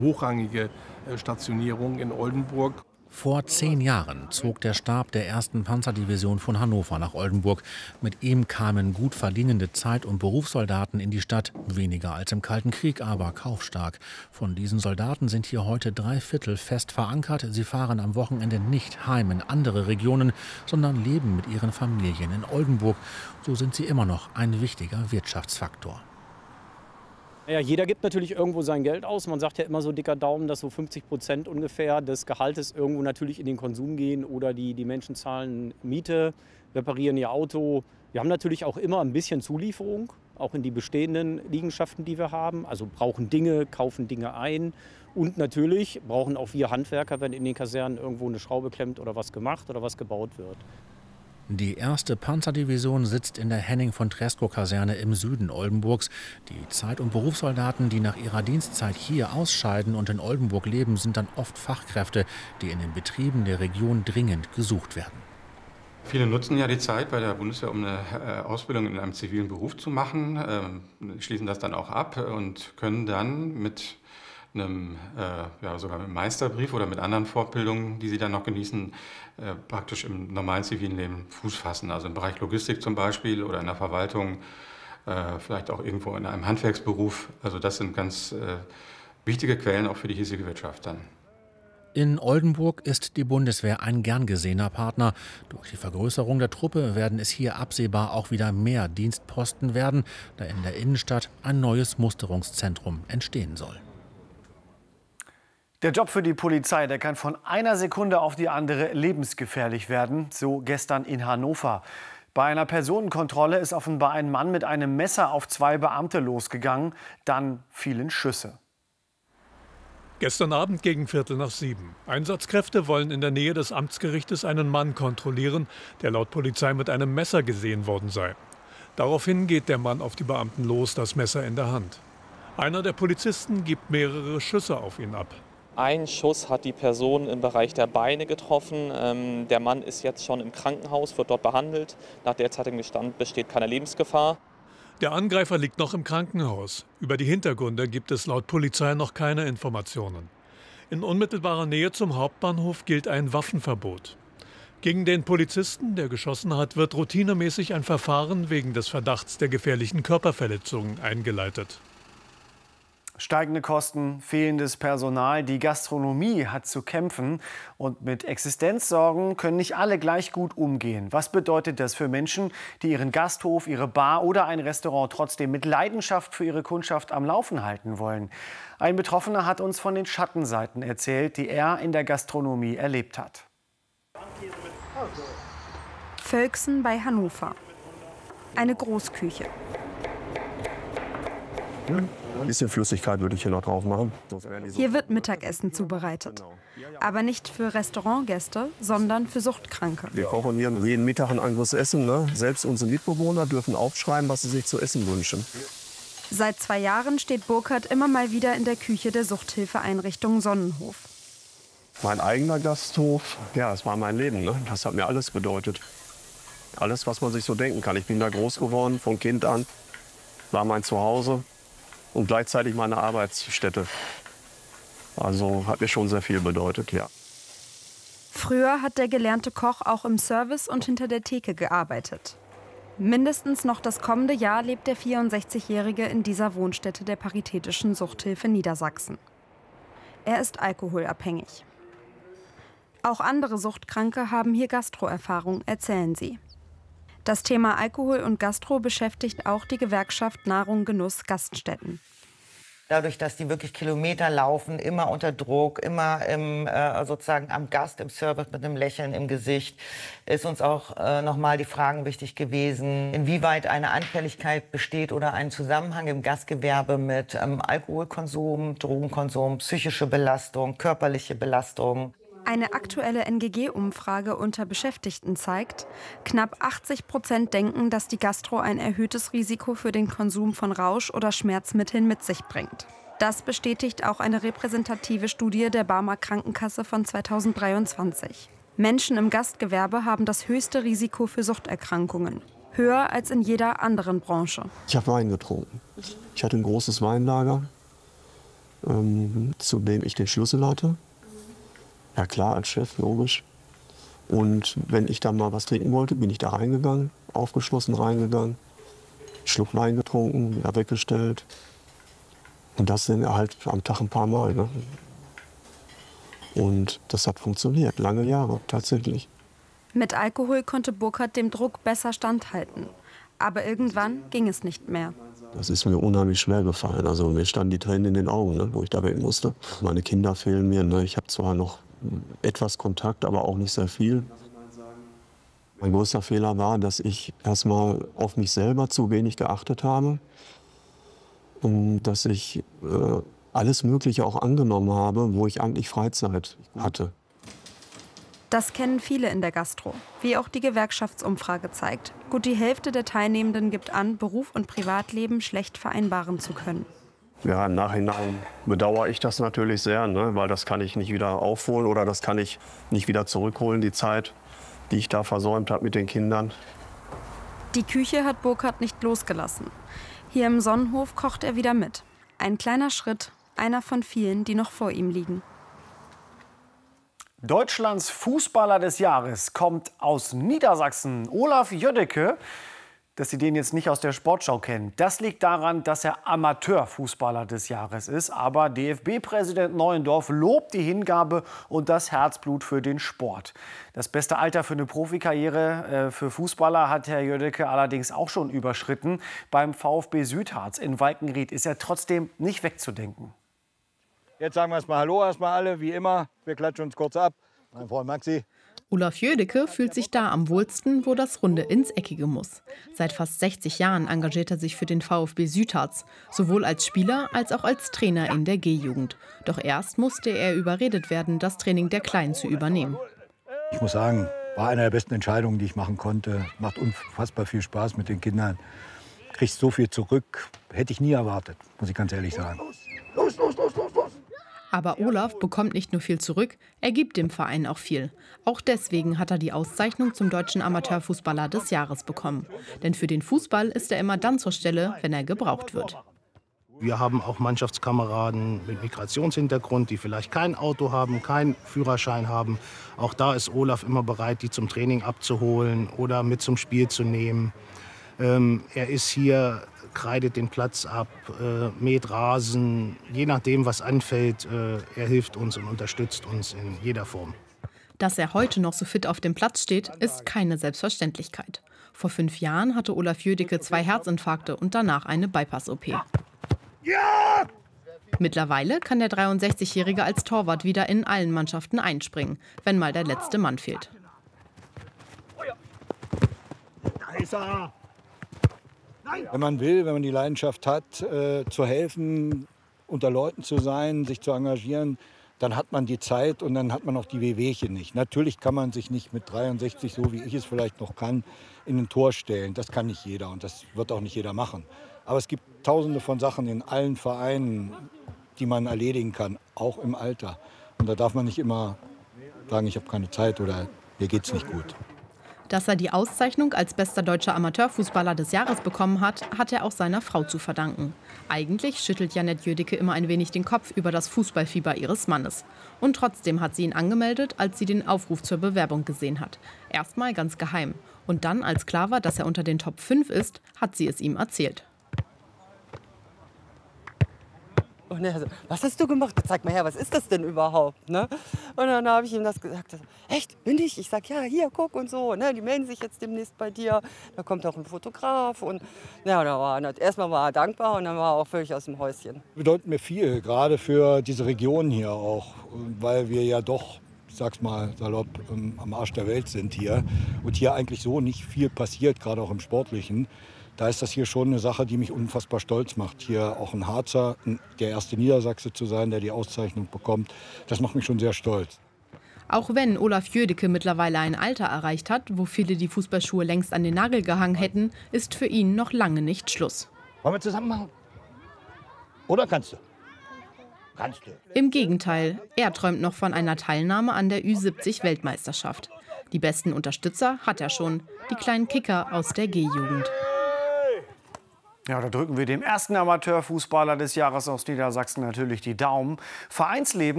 hochrangige Stationierung in Oldenburg. Vor 10 Jahren zog der Stab der 1. Panzerdivision von Hannover nach Oldenburg. Mit ihm kamen gut verdienende Zeit- und Berufssoldaten in die Stadt. Weniger als im Kalten Krieg, aber kaufstark. Von diesen Soldaten sind hier heute 3/4 fest verankert. Sie fahren am Wochenende nicht heim in andere Regionen, sondern leben mit ihren Familien in Oldenburg. So sind sie immer noch ein wichtiger Wirtschaftsfaktor. Ja, jeder gibt natürlich irgendwo sein Geld aus. Man sagt ja immer so dicker Daumen, dass so 50% ungefähr des Gehaltes irgendwo natürlich in den Konsum gehen oder die Menschen zahlen Miete, reparieren ihr Auto. Wir haben natürlich auch immer ein bisschen Zulieferung, auch in die bestehenden Liegenschaften, die wir haben. Also brauchen Dinge, kaufen Dinge ein und natürlich brauchen auch wir Handwerker, wenn in den Kasernen irgendwo eine Schraube klemmt oder was gemacht oder was gebaut wird. Die 1. Panzerdivision sitzt in der Henning-von-Tresckow-Kaserne im Süden Oldenburgs. Die Zeit- und Berufssoldaten, die nach ihrer Dienstzeit hier ausscheiden und in Oldenburg leben, sind dann oft Fachkräfte, die in den Betrieben der Region dringend gesucht werden. Viele nutzen ja die Zeit bei der Bundeswehr, um eine Ausbildung in einem zivilen Beruf zu machen, schließen das dann auch ab und können dann mit einem, sogar mit einem Meisterbrief oder mit anderen Fortbildungen, die sie dann noch genießen, praktisch im normalen zivilen Leben Fuß fassen. Also im Bereich Logistik zum Beispiel oder in der Verwaltung, vielleicht auch irgendwo in einem Handwerksberuf. Also das sind ganz wichtige Quellen auch für die hiesige Wirtschaft dann. In Oldenburg ist die Bundeswehr ein gern gesehener Partner. Durch die Vergrößerung der Truppe werden es hier absehbar auch wieder mehr Dienstposten werden, da in der Innenstadt ein neues Musterungszentrum entstehen soll. Der Job für die Polizei, der kann von einer Sekunde auf die andere lebensgefährlich werden, so gestern in Hannover. Bei einer Personenkontrolle ist offenbar ein Mann mit einem Messer auf 2 Beamte losgegangen, dann fielen Schüsse. Gestern Abend gegen 6:15. Einsatzkräfte wollen in der Nähe des Amtsgerichtes einen Mann kontrollieren, der laut Polizei mit einem Messer gesehen worden sei. Daraufhin geht der Mann auf die Beamten los, das Messer in der Hand. Einer der Polizisten gibt mehrere Schüsse auf ihn ab. Ein Schuss hat die Person im Bereich der Beine getroffen. Der Mann ist jetzt schon im Krankenhaus, wird dort behandelt. Nach derzeitigem Stand besteht keine Lebensgefahr. Der Angreifer liegt noch im Krankenhaus. Über die Hintergründe gibt es laut Polizei noch keine Informationen. In unmittelbarer Nähe zum Hauptbahnhof gilt ein Waffenverbot. Gegen den Polizisten, der geschossen hat, wird routinemäßig ein Verfahren wegen des Verdachts der gefährlichen Körperverletzung eingeleitet. Steigende Kosten, fehlendes Personal, die Gastronomie hat zu kämpfen. Und mit Existenzsorgen können nicht alle gleich gut umgehen. Was bedeutet das für Menschen, die ihren Gasthof, ihre Bar oder ein Restaurant trotzdem mit Leidenschaft für ihre Kundschaft am Laufen halten wollen? Ein Betroffener hat uns von den Schattenseiten erzählt, die er in der Gastronomie erlebt hat. Völksen bei Hannover. Eine Großküche. Ein bisschen Flüssigkeit würde ich hier noch drauf machen. Hier wird Mittagessen zubereitet. Aber nicht für Restaurantgäste, sondern für Suchtkranke. Wir kochen hier jeden Mittag ein anderes Essen. Ne? Selbst unsere Mitbewohner dürfen aufschreiben, was sie sich zu essen wünschen. Seit 2 Jahren steht Burkhard immer mal wieder in der Küche der Suchthilfeeinrichtung Sonnenhof. Mein eigener Gasthof, ja, das war mein Leben. Ne? Das hat mir alles bedeutet. Alles, was man sich so denken kann. Ich bin da groß geworden, von Kind an. War mein Zuhause. Und gleichzeitig meine Arbeitsstätte. Also hat mir schon sehr viel bedeutet, ja. Früher hat der gelernte Koch auch im Service und hinter der Theke gearbeitet. Mindestens noch das kommende Jahr lebt der 64-Jährige in dieser Wohnstätte der Paritätischen Suchthilfe Niedersachsen. Er ist alkoholabhängig. Auch andere Suchtkranke haben hier Gastroerfahrung, erzählen sie. Das Thema Alkohol und Gastro beschäftigt auch die Gewerkschaft Nahrung Genuss Gaststätten. Dadurch, dass die wirklich Kilometer laufen, immer unter Druck, immer sozusagen am Gast im Service mit einem Lächeln im Gesicht, ist uns auch nochmal die Fragen wichtig gewesen, inwieweit eine Anfälligkeit besteht oder ein Zusammenhang im Gastgewerbe mit Alkoholkonsum, Drogenkonsum, psychische Belastung, körperliche Belastung. Eine aktuelle NGG-Umfrage unter Beschäftigten zeigt, knapp 80% denken, dass die Gastro ein erhöhtes Risiko für den Konsum von Rausch- oder Schmerzmitteln mit sich bringt. Das bestätigt auch eine repräsentative Studie der Barmer Krankenkasse von 2023. Menschen im Gastgewerbe haben das höchste Risiko für Suchterkrankungen. Höher als in jeder anderen Branche. Ich habe Wein getrunken. Ich hatte ein großes Weinlager. zu dem ich den Schlüssel hatte. Ja klar, als Chef, logisch. Und wenn ich da mal was trinken wollte, bin ich da reingegangen, aufgeschlossen reingegangen, Schluck Wein getrunken, wieder weggestellt. Und das sind halt am Tag ein paar Mal. Ne? Und das hat funktioniert, lange Jahre tatsächlich. Mit Alkohol konnte Burkhard dem Druck besser standhalten. Aber irgendwann ging es nicht mehr. Das ist mir unheimlich schwer gefallen. Also mir standen die Tränen in den Augen, ne, wo ich da weg musste. Meine Kinder fehlen mir. Ne. Ich habe zwar noch etwas Kontakt, aber auch nicht sehr viel. Mein größter Fehler war, dass ich erstmal auf mich selber zu wenig geachtet habe. Und dass ich alles Mögliche auch angenommen habe, wo ich eigentlich Freizeit hatte. Das kennen viele in der Gastro, wie auch die Gewerkschaftsumfrage zeigt. Gut die Hälfte der Teilnehmenden gibt an, Beruf und Privatleben schlecht vereinbaren zu können. Ja, im Nachhinein bedauere ich das natürlich sehr, ne? Weil das kann ich nicht wieder aufholen oder das kann ich nicht wieder zurückholen, die Zeit, die ich da versäumt habe mit den Kindern. Die Küche hat Burkhard nicht losgelassen. Hier im Sonnenhof kocht er wieder mit. Ein kleiner Schritt, einer von vielen, die noch vor ihm liegen. Deutschlands Fußballer des Jahres kommt aus Niedersachsen. Olaf Jöddeke, dass Sie den jetzt nicht aus der Sportschau kennen. Das liegt daran, dass er Amateurfußballer des Jahres ist. Aber DFB-Präsident Neuendorf lobt die Hingabe und das Herzblut für den Sport. Das beste Alter für eine Profikarriere für Fußballer hat Herr Jöddeke allerdings auch schon überschritten. Beim VfB Südharz in Walkenried ist er trotzdem nicht wegzudenken. Jetzt sagen wir erstmal Hallo, erstmal alle, wie immer. Wir klatschen uns kurz ab. Mein Freund Maxi. Olaf Jöddeke fühlt sich da am wohlsten, wo das Runde ins Eckige muss. Seit fast 60 Jahren engagiert er sich für den VfB Südharz, sowohl als Spieler als auch als Trainer in der G-Jugend. Doch erst musste er überredet werden, das Training der Kleinen zu übernehmen. Ich muss sagen, war eine der besten Entscheidungen, die ich machen konnte. Macht unfassbar viel Spaß mit den Kindern. Kriegst so viel zurück, hätte ich nie erwartet, muss ich ganz ehrlich sagen. Los, los, los, los, los! Aber Olaf bekommt nicht nur viel zurück, er gibt dem Verein auch viel. Auch deswegen hat er die Auszeichnung zum deutschen Amateurfußballer des Jahres bekommen. Denn für den Fußball ist er immer dann zur Stelle, wenn er gebraucht wird. Wir haben auch Mannschaftskameraden mit Migrationshintergrund, die vielleicht kein Auto haben, keinen Führerschein haben. Auch da ist Olaf immer bereit, die zum Training abzuholen oder mit zum Spiel zu nehmen. Er ist hier, kreidet den Platz ab, mäht Rasen, je nachdem, was anfällt. Er hilft uns und unterstützt uns in jeder Form. Dass er heute noch so fit auf dem Platz steht, ist keine Selbstverständlichkeit. Vor 5 Jahren hatte Olaf Jöddeke 2 Herzinfarkte und danach eine Bypass-OP. Ja! Mittlerweile kann der 63-Jährige als Torwart wieder in allen Mannschaften einspringen, wenn mal der letzte Mann fehlt. Da ist er! Wenn man will, wenn man die Leidenschaft hat, zu helfen, unter Leuten zu sein, sich zu engagieren, dann hat man die Zeit und dann hat man auch die Wehwehchen nicht. Natürlich kann man sich nicht mit 63, so wie ich es vielleicht noch kann, in ein Tor stellen. Das kann nicht jeder und das wird auch nicht jeder machen. Aber es gibt tausende von Sachen in allen Vereinen, die man erledigen kann, auch im Alter. Und da darf man nicht immer sagen, ich habe keine Zeit oder mir geht's nicht gut. Dass er die Auszeichnung als bester deutscher Amateurfußballer des Jahres bekommen hat, hat er auch seiner Frau zu verdanken. Eigentlich schüttelt Janette Jöddeke immer ein wenig den Kopf über das Fußballfieber ihres Mannes. Und trotzdem hat sie ihn angemeldet, als sie den Aufruf zur Bewerbung gesehen hat. Erstmal ganz geheim. Und dann, als klar war, dass er unter den Top 5 ist, hat sie es ihm erzählt. Und er so, was hast du gemacht? Zeig mal her, was ist das denn überhaupt? Ne? Und dann habe ich ihm das gesagt. Echt, bin ich? Ich sag, ja, hier, guck und so. Ne? Die melden sich jetzt demnächst bei dir. Da kommt auch ein Fotograf. Und ja, erstmal war er dankbar und dann war er auch völlig aus dem Häuschen. Bedeutet mir viel, gerade für diese Region hier auch, weil wir ja doch, ich sag's mal salopp, am Arsch der Welt sind hier. Und hier eigentlich so nicht viel passiert, gerade auch im Sportlichen. Da ist das hier schon eine Sache, die mich unfassbar stolz macht. Hier auch ein Harzer, der erste Niedersachse zu sein, der die Auszeichnung bekommt, das macht mich schon sehr stolz. Auch wenn Olaf Jöddeke mittlerweile ein Alter erreicht hat, wo viele die Fußballschuhe längst an den Nagel gehangen hätten, ist für ihn noch lange nicht Schluss. Wollen wir zusammen machen? Oder kannst du? Kannst du. Im Gegenteil, er träumt noch von einer Teilnahme an der Ü70-Weltmeisterschaft. Die besten Unterstützer hat er schon, die kleinen Kicker aus der G-Jugend. Ja, da drücken wir dem ersten Amateurfußballer des Jahres aus Niedersachsen natürlich die Daumen. Vereinsleben